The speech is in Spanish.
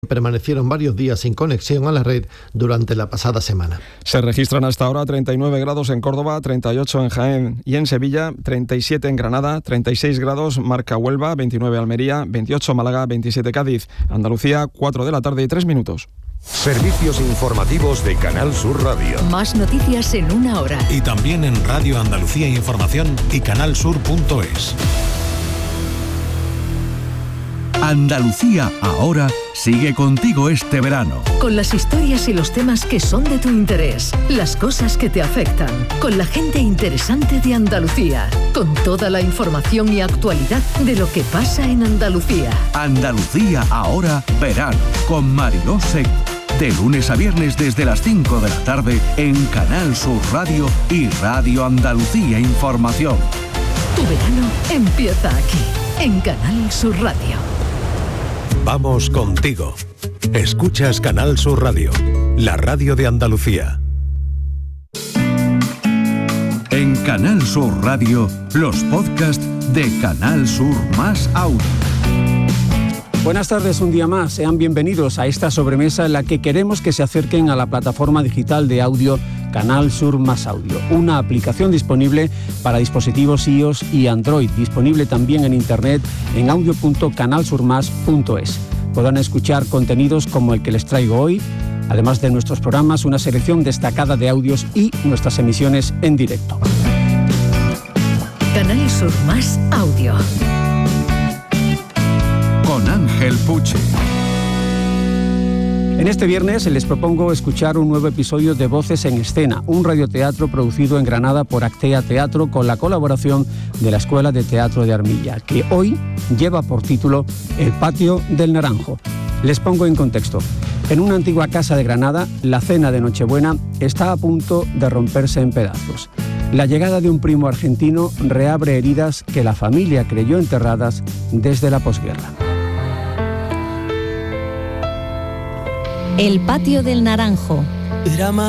permanecieron varios días sin conexión a la red durante la pasada semana. Se registran hasta ahora 39 grados en Córdoba, 38 en Jaén y en Sevilla, 37 en Granada, 36 grados marca Huelva, 29 Almería, 28 Málaga, 27 Cádiz. Andalucía, 4 de la tarde y 3 minutos. Servicios informativos de Canal Sur Radio. Más noticias en una hora. Y también en Radio Andalucía Información y canalsur.es. Andalucía Ahora sigue contigo este verano. Con las historias y los temas que son de tu interés, las cosas que te afectan, con la gente interesante de Andalucía, con toda la información y actualidad de lo que pasa en Andalucía. Andalucía Ahora verano, con Mariló Seco. De lunes a viernes desde las 5 de la tarde en Canal Sur Radio y Radio Andalucía Información. Tu verano empieza aquí, en Canal Sur Radio. Vamos contigo. Escuchas Canal Sur Radio, la radio de Andalucía. En Canal Sur Radio, los podcasts de Canal Sur Más Audio. Buenas tardes, un día más. Sean bienvenidos a esta sobremesa en la que queremos que se acerquen a la plataforma digital de audio Canal Sur Más Audio, una aplicación disponible para dispositivos iOS y Android, disponible también en internet en audio.canalsurmas.es. Podrán escuchar contenidos como el que les traigo hoy, además de nuestros programas, una selección destacada de audios y nuestras emisiones en directo. Canal Sur Más Audio. Con Ángel Puche. En este viernes les propongo escuchar un nuevo episodio de Voces en Escena, un radioteatro producido en Granada por Actea Teatro con la colaboración de la Escuela de Teatro de Armilla, que hoy lleva por título El Patio del Naranjo. Les pongo en contexto. En una antigua casa de Granada, la cena de Nochebuena está a punto de romperse en pedazos. La llegada de un primo argentino reabre heridas que la familia creyó enterradas desde la posguerra. El Patio del Naranjo.